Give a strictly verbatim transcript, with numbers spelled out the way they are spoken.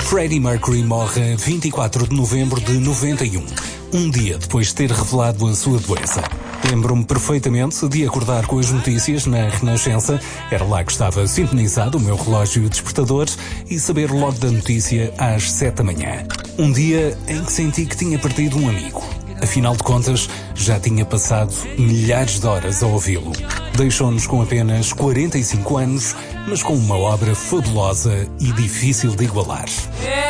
Freddie Mercury morre a vinte e quatro de novembro de noventa e um, um dia depois de ter revelado a sua doença. Lembro-me perfeitamente de acordar com as notícias na Renascença, era lá que estava sintonizado o meu relógio despertador, e saber logo da notícia às sete da manhã. Um dia em que senti que tinha perdido um amigo. Afinal de contas, já tinha passado milhares de horas a ouvi-lo. Deixou-nos com apenas quarenta e cinco anos, mas com uma obra fabulosa e difícil de igualar.